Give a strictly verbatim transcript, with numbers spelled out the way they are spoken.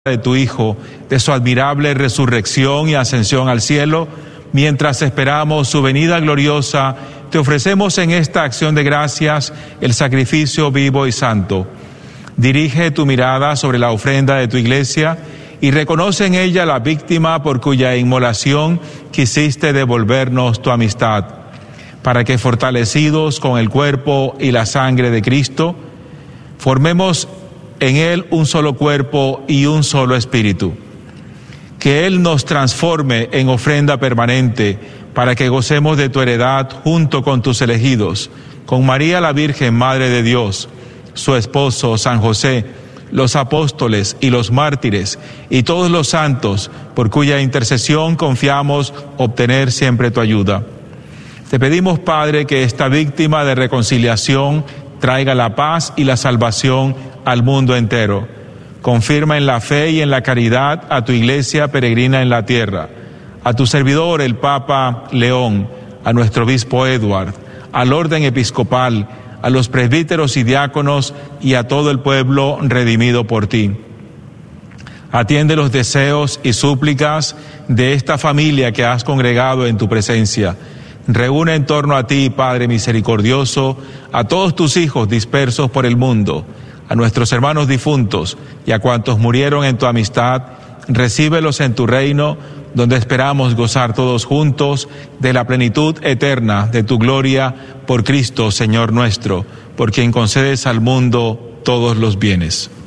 de tu Hijo, de su admirable resurrección y ascensión al cielo, mientras esperamos su venida gloriosa, te ofrecemos en esta acción de gracias el sacrificio vivo y santo. Dirige tu mirada sobre la ofrenda de tu iglesia y reconoce en ella la víctima por cuya inmolación quisiste devolvernos tu amistad, para que fortalecidos con el cuerpo y la sangre de Cristo, formemos en Él un solo cuerpo y un solo espíritu. Que Él nos transforme en ofrenda permanente para que gocemos de tu heredad junto con tus elegidos, con María la Virgen, Madre de Dios, su esposo San José, los apóstoles y los mártires y todos los santos, por cuya intercesión confiamos obtener siempre tu ayuda. Te pedimos, Padre, que esta víctima de reconciliación traiga la paz y la salvación al mundo entero. Confirma en la fe y en la caridad a tu iglesia peregrina en la tierra, a tu servidor el Papa León, a nuestro obispo Edward, al orden episcopal, a los presbíteros y diáconos y a todo el pueblo redimido por ti. Atiende los deseos y súplicas de esta familia que has congregado en tu presencia. Reúne en torno a ti, Padre misericordioso, a todos tus hijos dispersos por el mundo, a nuestros hermanos difuntos y a cuantos murieron en tu amistad. Recíbelos en tu reino, donde esperamos gozar todos juntos de la plenitud eterna de tu gloria por Cristo, Señor nuestro, por quien concedes al mundo todos los bienes.